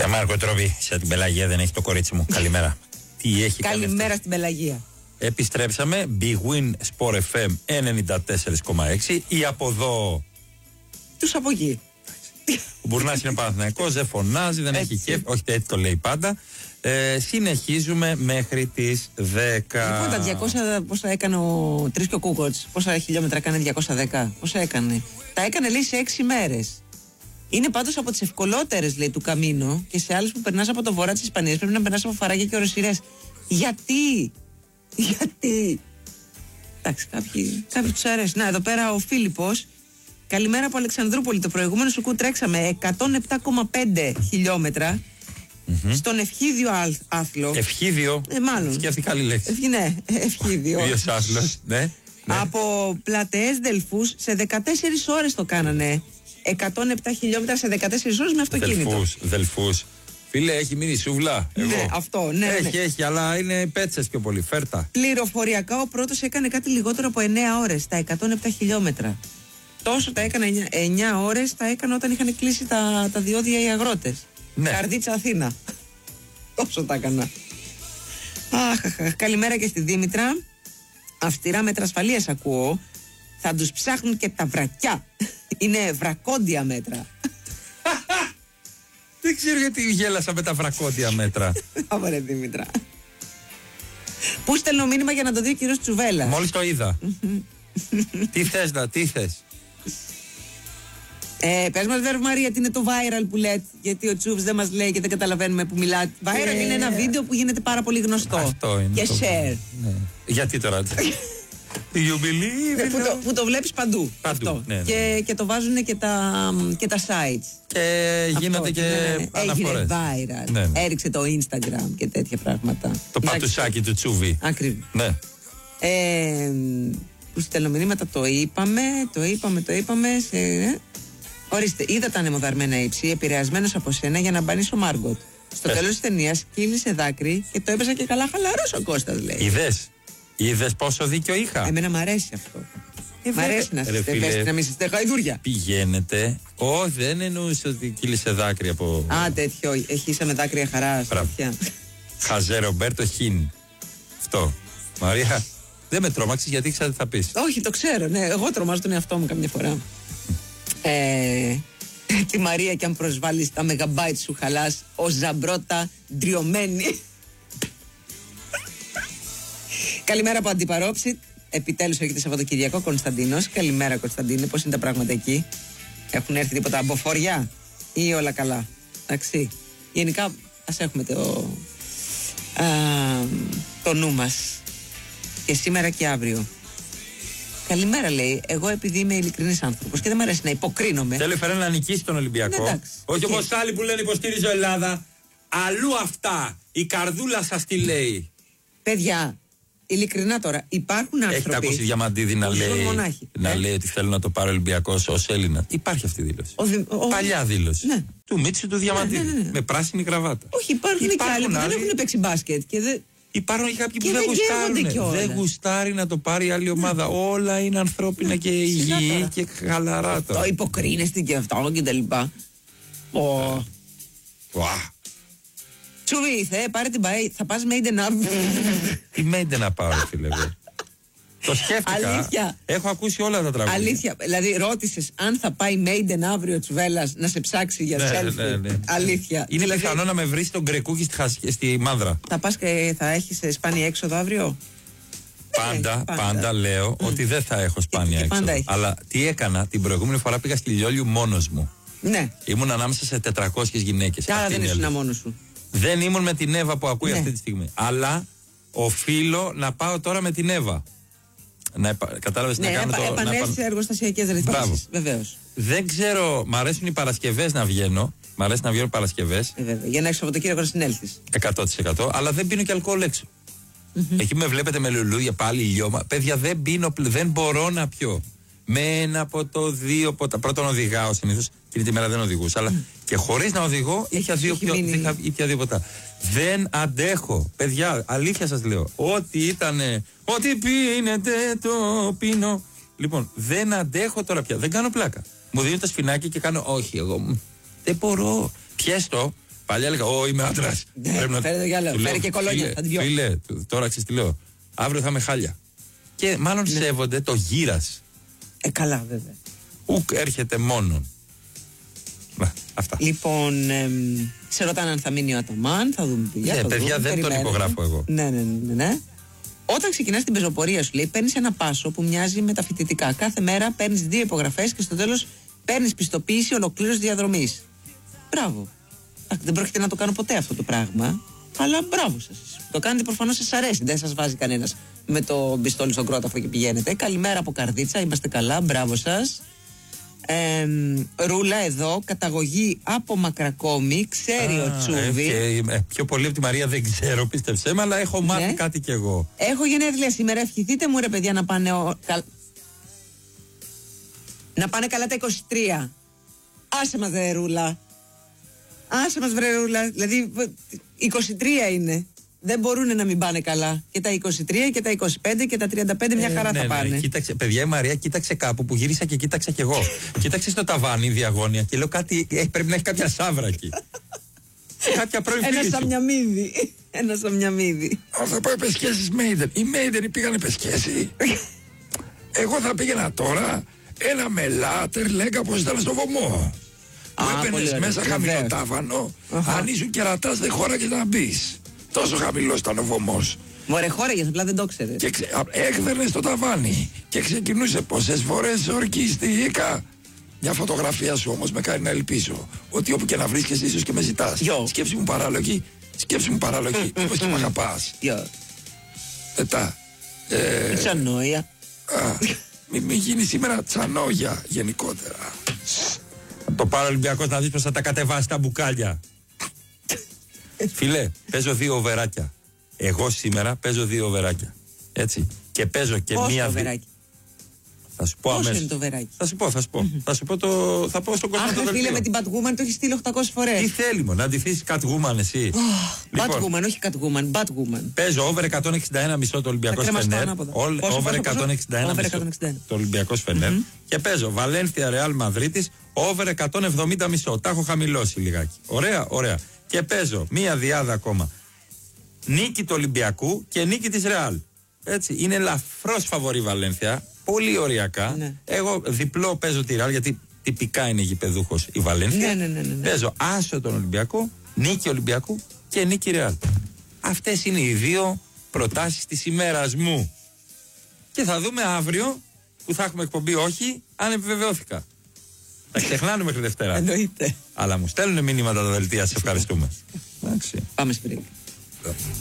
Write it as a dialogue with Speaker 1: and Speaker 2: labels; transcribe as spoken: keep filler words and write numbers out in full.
Speaker 1: Και Μάρκο Τρόβι, σε την Πελαγία δεν έχει το κορίτσι μου. Καλημέρα. Τι έχει κάνει?
Speaker 2: Καλημέρα στην Πελαγία.
Speaker 1: Επιστρέψαμε. Big Win Sport εφ εμ ενενήντα τέσσερα κόμμα έξι. Ή από εδώ.
Speaker 2: Τους από εκεί.
Speaker 1: Ο Μπουρνάς είναι Παναθηναϊκός, δεν φωνάζει, δεν έχει κέφι. Όχι, έτσι το λέει πάντα. Ε, συνεχίζουμε μέχρι τις δέκα.
Speaker 2: Λοιπόν, τα διακόσια πόσα έκανε ο Τρίσκιο Κούκοτς, πόσα χιλιόμετρα έκανε? διακόσια δέκα. Πόσα έκανε? Τα έκανε, λέει, σε έξι μέρες. Είναι πάντως από τις ευκολότερες, λέει, του Καμίνο, και σε άλλες που περνάς από το βορρά της Ισπανίας πρέπει να περνάς από Φαράγγια και Οροσειρές. Γιατί? Γιατί? Εντάξει, κάποιοι, κάποιοι τους αρέσει. Να, εδώ πέρα ο Φίλιππος. Καλημέρα από Αλεξανδρούπολη. Το προηγούμενο σουκού τρέξαμε εκατόν επτά κόμμα πέντε χιλιόμετρα mm-hmm. στον Ευχίδιο άθλο.
Speaker 1: Ευχίδιο.
Speaker 2: Ε, μάλλον.
Speaker 1: Σκέφτηκα άλλη λέξη.
Speaker 2: Ε, ναι, Ευχίδιο.
Speaker 1: Ίδιος άθλος, ναι, ναι.
Speaker 2: Από Πλατεές Δελφούς σε δεκατέσσερις ώρες το κάνανε. εκατόν επτά χιλιόμετρα σε δεκατέσσερις ώρες με αυτοκίνητο.
Speaker 1: Δελφούς, Δελφούς. Φίλε, έχει μείνει σούβλα. Εγώ.
Speaker 2: Ναι, αυτό, ναι.
Speaker 1: Έχει,
Speaker 2: ναι.
Speaker 1: έχει, αλλά είναι πέτσες πιο πολύ. Φέρτα.
Speaker 2: Πληροφοριακά ο πρώτος έκανε κάτι λιγότερο από εννέα ώρες, τα εκατόν επτά χιλιόμετρα. Τόσο τα έκανα εννέα ώρες, τα έκανα όταν είχαν κλείσει τα, τα διόδια οι αγρότες.
Speaker 1: Ναι.
Speaker 2: Καρδίτσα Αθήνα. Τόσο τα έκανα. Αχ, αχ, καλημέρα και στη Δήμητρα. Αυστηρά μέτρα ασφαλείας ακούω. Θα τους ψάχνουν και τα βρακιά. Είναι βρακόντια μέτρα.
Speaker 1: Δεν ξέρω γιατί γέλασα με τα βρακόντια μέτρα.
Speaker 2: Άμαρε Δήμητρα. Πού στέλνω μήνυμα για να το δει ο κύριος Τσουβέλλας?
Speaker 1: Μόλις το είδα. Τι θες να, τι θες?
Speaker 2: Ε, πες μας Βέρβ Μαρία, τι είναι το viral που λέτε? Γιατί ο Τσούβς δεν μας λέει και δεν καταλαβαίνουμε που μιλάτε. Viral ε, είναι ένα βίντεο που γίνεται πάρα πολύ γνωστό.
Speaker 1: Αυτό είναι.
Speaker 2: Και
Speaker 1: το...
Speaker 2: share.
Speaker 1: Ναι. Γιατί τώρα? You believe
Speaker 2: ε, που, το, που το βλέπεις παντού.
Speaker 1: Παντού.
Speaker 2: Αυτό.
Speaker 1: Ναι, ναι.
Speaker 2: Και, και το βάζουν και τα, και τα sites.
Speaker 1: Και γίνονται και
Speaker 2: ναι, ναι.
Speaker 1: αναφορές.
Speaker 2: Έγινε viral.
Speaker 1: Ναι, ναι.
Speaker 2: Έριξε το Instagram και τέτοια πράγματα.
Speaker 1: Το πατουσάκι του Τσούβι.
Speaker 2: Ακριβώς.
Speaker 1: Ναι.
Speaker 2: Ε, που στέλνω μηνύματα, το είπαμε, το είπαμε, το είπαμε. Σε... Ορίστε, είδα τα ανεμοδαρμένα ύψη, επηρεασμένος από σένα για να μπανείς ο Μάργκοτ. Στο τέλος της ταινίας κύλησε δάκρυ και το έπαιζα και καλά χαλαρός ο Κώστας, λέει.
Speaker 1: Είδες, είδες πόσο δίκιο είχα?
Speaker 2: Εμένα μ' αρέσει αυτό.
Speaker 1: Ε,
Speaker 2: μ' αρέσει να είστε ευαίσθητοι, να μην είστε γαϊδούρια.
Speaker 1: Πηγαίνετε. Ω, δεν εννοούσε ότι κύλησε δάκρυ από.
Speaker 2: Α, τέτοιο. Εχίσαμε δάκρυα χαράς.
Speaker 1: Χαζέ Ρομπέρτο Χιν. Αυτό. Μαρία, δεν με τρόμαξες γιατί ήξερα τι θα πεις.
Speaker 2: Όχι, το ξέρω, ναι. Εγώ τρομάζω τον εαυτό μου καμιά φορά. ε, τη Μαρία, και αν προσβάλλεις τα μεγαμπάιτ σου χαλάς ο Ζαμπρότα ντριωμένη. Καλημέρα από Αντιπαρόψη. Επιτέλους έρχεται Σαββατοκυριακό Κωνσταντίνος. Καλημέρα Κωνσταντίνε, πώς είναι τα πράγματα εκεί? Έχουν έρθει τίποτα από φοριά ή όλα καλά? Εντάξει. Γενικά ας έχουμε το, α, το νου μας και σήμερα και αύριο. Καλημέρα, λέει. Εγώ επειδή είμαι ειλικρινής άνθρωπος και δεν μου αρέσει να υποκρίνομαι.
Speaker 1: Θέλω φέρε να νικήσει τον Ολυμπιακό.
Speaker 2: Ναι,
Speaker 1: όχι όπως άλλοι που λένε υποστήριζω Ελλάδα. Αλλού αυτά. Η καρδούλα σας τι λέει?
Speaker 2: Παιδιά, ειλικρινά τώρα, υπάρχουν άνθρωποι.
Speaker 1: Έχετε ακούσει Διαμαντίδη να λέει, να
Speaker 2: ε? λέει
Speaker 1: ότι θέλω να το πάρει ο Ολυμπιακός ως Έλληνα? Υπάρχει αυτή η δήλωση. Ο δι, ο... Παλιά δήλωση.
Speaker 2: Ναι.
Speaker 1: Του Μίτσου του Διαμαντίδη. Ναι, ναι, ναι. Με πράσινη κραβάτα.
Speaker 2: Όχι, υπάρχουν, υπάρχουν και άλλοι που δεν έχουν παίξει μπάσκετ. Και δεν...
Speaker 1: Υπάρχουν και κάποιοι
Speaker 2: και
Speaker 1: που δεν γουστάρουν.
Speaker 2: Δεν
Speaker 1: γουστάρει να το πάρει η άλλη ομάδα. Ναι. Όλα είναι ανθρώπινα ναι. και υγιή και χαλαρά τώρα.
Speaker 2: Το υποκρίνεστε και αυτό και τα λοιπά. Oh.
Speaker 1: Wow.
Speaker 2: Τσούβι, θε, πάρε την πάει. Θα πας Maiden αύριο.
Speaker 1: Τι Maiden να πάω, φίλε. Το σκέφτηκα.
Speaker 2: Αλήθεια.
Speaker 1: Έχω ακούσει όλα τα τραγούδια.
Speaker 2: Αλήθεια. Δηλαδή, ρώτησες αν θα πάει Maiden αύριο Τσουβέλλας να σε ψάξει για
Speaker 1: ναι,
Speaker 2: selfie.
Speaker 1: Ναι, ναι.
Speaker 2: Αλήθεια.
Speaker 1: Είναι
Speaker 2: δηλαδή,
Speaker 1: πιθανό να με βρει στον Γκρεκούκι στη, στη Μάνδρα.
Speaker 2: Θα πας και θα έχεις σπάνια έξοδο αύριο?
Speaker 1: Πάντα, ναι, πάντα, πάντα λέω mm. ότι δεν θα έχω σπάνια
Speaker 2: και,
Speaker 1: έξοδο.
Speaker 2: Και
Speaker 1: αλλά τι έκανα, την προηγούμενη φορά πήγα στη Λιόλιου μόνος μου.
Speaker 2: Ναι.
Speaker 1: Ήμουν ανάμεσα σε τετρακόσιες γυναίκες.
Speaker 2: Άρα δεν ήσουν μόνος σου.
Speaker 1: Δεν ήμουν με την Εύα που ακούει ναι. αυτή τη στιγμή. Αλλά οφείλω να πάω τώρα με την Εύα. Να, κατάλαβες,
Speaker 2: ναι,
Speaker 1: να κάνω
Speaker 2: επα,
Speaker 1: το...
Speaker 2: επανέλθει σε εργοστασιακές ρυθμίσεις. Βεβαίως.
Speaker 1: Δεν ξέρω, μ' αρέσουν οι Παρασκευές να βγαίνω. Μ' αρέσει να βγαίνω Παρασκευές.
Speaker 2: Ε, για να έχεις Σαββατοκύριακο να συνέλθεις.
Speaker 1: εκατό τοις εκατό. Αλλά δεν πίνω και αλκοόλ έξω. Mm-hmm. Εκεί με βλέπετε με λουλούδια πάλι ηλιώμα. Παιδιά, δεν πίνω, δεν μπορώ να πιω. Με ένα από το δύο ποτά. Πρώτον οδηγάω συνήθως. Εκείνη τη μέρα δεν οδηγούσα. Αλλά mm. και χωρίς να οδηγώ είχα δύο, δύο ποτά. Δεν αντέχω. Παιδιά, αλήθεια σας λέω. Ό,τι ήτανε. Ό,τι πίνετε το πίνω. Λοιπόν, δεν αντέχω τώρα πια. Δεν κάνω πλάκα. Μου δίνουν τα σφινάκια και κάνω όχι εγώ. Δεν μπορώ. Πιέστο. Παλιά έλεγα, Ω, είμαι άντρας.
Speaker 2: Ναι, φέρε το γυαλό, φέρε και κολόνια.
Speaker 1: Φίλε, φίλε, τώρα ξέρεις τι λέω. Αύριο θα είμαι χάλια. Και μάλλον ναι. σέβονται το γύρας.
Speaker 2: Ε, καλά, βέβαια.
Speaker 1: Ουκ έρχεται μόνον. Να, αυτά.
Speaker 2: Λοιπόν, εμ, σε ρωτάνε αν θα μείνει ο Αταμάν, θα δούμε.
Speaker 1: Ναι, yeah, παιδιά, δεν τον υπογράφω εγώ.
Speaker 2: Ναι, ναι, ναι, ναι. Όταν ξεκινάς την πεζοπορία σου, λέει, παίρνεις ένα πάσο που μοιάζει με τα φοιτητικά. Κάθε μέρα παίρνεις δύο υπογραφές και στο τέλος παίρνεις πιστοποίηση ολοκλήρωσης διαδρομής. Μπράβο. Δεν πρόκειται να το κάνω ποτέ αυτό το πράγμα, αλλά μπράβο σας. Το κάνετε προφανώς, σας αρέσει. Δεν σας βάζει κανένας με το πιστόλι στον κρόταφο και πηγαίνετε. Καλημέρα από Καρδίτσα, είμαστε καλά, μπράβο σας. Ε, Ρούλα εδώ, καταγωγή από Μακρακόμη, ξέρει Α, ο Τσούβι.
Speaker 1: Ε, ε, πιο πολύ από τη Μαρία δεν ξέρω, πίστεψέ με, αλλά έχω μάθει ναι. κάτι κι εγώ.
Speaker 2: Έχω γενέθλια σήμερα, ευχηθείτε μου ρε παιδιά να πάνε, ο, καλ... να πάνε καλά τα είκοσι τρία. Άσε μας βρε Ρούλα. Άσε μας βρε Ρούλα, δηλαδή είκοσι τρία είναι. Δεν μπορούν να μην πάνε καλά. Και τα είκοσι τρία και τα είκοσι πέντε και τα τριάντα πέντε μια χαρά ε, ναι, θα πάνε. Ναι.
Speaker 1: Κοίταξε, παιδιά, η Μαρία κοίταξε κάπου που γύρισα και κοίταξα κι εγώ. Κοίταξε στο ταβάνι διαγώνια και λέω κάτι. Ε, πρέπει να έχει κάποια σάβρα εκεί. Κάποια πρώην φίλη.
Speaker 2: Ένα σαμιαμίδι. Ένα σαμιαμίδι.
Speaker 3: Θα πάω πεσκέσεις Μέιντεν. Οι Μέιντεν πήγανε πεσκέση. Εγώ θα πήγαινα τώρα ένα μελάτερ, λέγα πως ήταν στο βωμό. Που έπαιρνες μέσα χαμηλό τάβανο, αν ήσουν κερατάς δεν χώραγες να μπεις. Τόσο χαμηλός ήταν ο βωμός.
Speaker 2: Μωρέ, χώραγες, απλά δεν το ξέρεις.
Speaker 3: Και ξε... έκδερνες το ταβάνι και ξεκινούσε πόσες φορές ορκιστήκα. Μια φωτογραφία σου όμως με κάνει να ελπίζω ότι όπου και να βρίσκεσαι ίσως και με ζητάς.
Speaker 2: Yo.
Speaker 3: Σκέψη μου παράλογη, σκέψη μου παράλογη, όπως και μ' αγαπάς. Μετά.
Speaker 2: Ε... Τσανόια.
Speaker 3: Μην μη γίνει σήμερα τσανόγια γενικότερα.
Speaker 1: Το πάρω Ολυμπιακός να δεις πως θα τα κατεβάσει τα μπουκάλια. Φίλε, παίζω δύο οβεράκια. Εγώ σήμερα παίζω δύο οβεράκια. Έτσι. Και παίζω και
Speaker 2: Πόσο
Speaker 1: μία.
Speaker 2: Οβεράκι.
Speaker 1: Θα σου πω
Speaker 2: Πόσο
Speaker 1: αμέσως.
Speaker 2: είναι το οβεράκι.
Speaker 1: Θα σου πω, θα σου πω. Mm-hmm. Θα σου πω το. Θα πω στον κόσμο.
Speaker 2: Αχ,
Speaker 1: το
Speaker 2: φίλε, με την Batwoman το έχει στείλει οκτακόσιες φορές.
Speaker 1: Τι θέλει μου, να αντιθείς Catwoman εσύ.
Speaker 2: Oh, λοιπόν, Batwoman, όχι Catwoman, Batwoman.
Speaker 1: Παίζω over εκατόν εξήντα ένα μισό το Ολυμπιακό Φενέρ. Over εκατόν εξήντα ένα μισό το Ολυμπιακό Φενέρ. Και παίζω Βαλένθια Ρεάλ Μαδρίτης over εκατόν εβδομήντα μισό. Τα έχω χαμηλώσει λιγάκι. Ωραία, ωραία. Και παίζω μία διάδα ακόμα. Νίκη του Ολυμπιακού και νίκη της Ρεάλ. Έτσι. Είναι ελαφρώς φαβορή Βαλένθια. Πολύ ωριακά. Ναι. Εγώ διπλό παίζω τη Ρεάλ γιατί τυπικά είναι γηπεδούχος η Βαλένθια.
Speaker 2: Ναι, ναι, ναι, ναι.
Speaker 1: Παίζω άσο τον Ολυμπιακό, νίκη Ολυμπιακού και νίκη Ρεάλ. Αυτές είναι οι δύο προτάσεις της ημέρας μου. Και θα δούμε αύριο που θα έχουμε εκπομπή, όχι, αν επιβεβαιώθηκα. Θα ξεχνάνε μέχρι Δευτέρα.
Speaker 2: Εννοείται.
Speaker 1: Αλλά μου στέλνουν μηνύματα τα δελτία, σε ευχαριστούμε.
Speaker 2: Πάμε σπίτι.